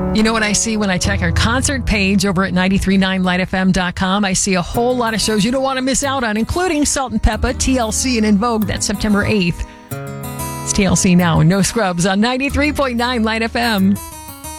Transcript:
You know what I see when I check our concert page over at 939lightfm.com? I see a whole lot of shows you don't want to miss out on, including Salt and Peppa, TLC, and In Vogue. That's September 8th. It's TLC now, No Scrubs on 93.9 Light FM.